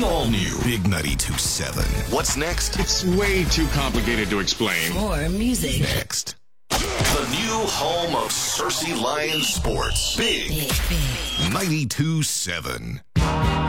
The all-new Big 92.7. What's next? It's way too complicated to explain. More music. Next. The new home of Cersei Lions Sports. Big 92.7.